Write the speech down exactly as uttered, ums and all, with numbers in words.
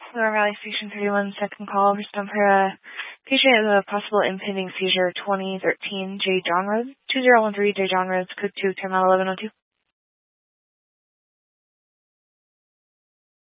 Lower Valley Station thirty-one, second call. Respond for a patient with a possible impending seizure, twenty thirteen J. John Road, two zero one three J. John Road, code two, ten eleven oh two.